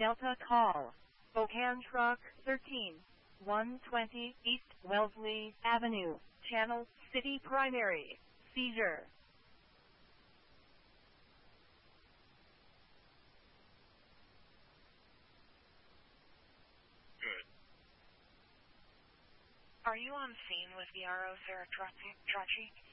Delta call. Spokane Truck 13, 120 East Wellesley Avenue, Channel City Primary. Seizure. Good. Are you on scene with the RO Saratrachi?